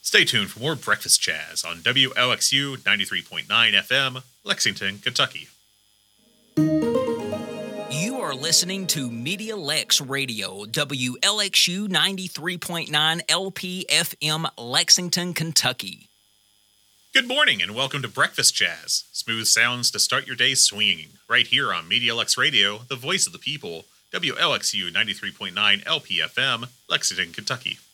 Stay tuned for more Breakfast Jazz on WLXU 93.9 FM, Lexington, Kentucky. You are listening to Media Lex Radio, WLXU 93.9 LPFM, Lexington, Kentucky. Good morning and welcome to Breakfast Jazz, smooth sounds to start your day swinging, right here on Media Lex Radio, the voice of the people, WLXU 93.9 LPFM, Lexington, Kentucky.